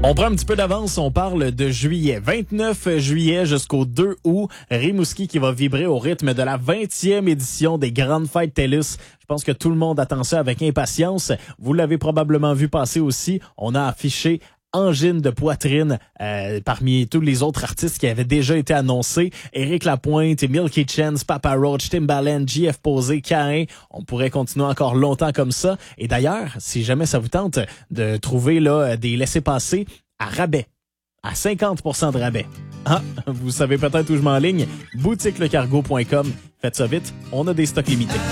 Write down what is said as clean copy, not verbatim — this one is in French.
On prend un petit peu d'avance, on parle de juillet. 29 juillet jusqu'au 2 août, Rimouski qui va vibrer au rythme de la 20e édition des Grandes Fêtes TELUS. Je pense que tout le monde attend ça avec impatience. Vous l'avez probablement vu passer aussi. On a affiché Angine de poitrine parmi tous les autres artistes qui avaient déjà été annoncés. Éric Lapointe, Milky Chance, Papa Roach, Timbaland, JF Posé, Cain. On pourrait continuer encore longtemps comme ça. Et d'ailleurs, si jamais ça vous tente de trouver là des laissez-passer à rabais, à 50% de rabais. Ah, vous savez peut-être où je m'enligne. boutiquelecargo.com. Faites ça vite, on a des stocks limités.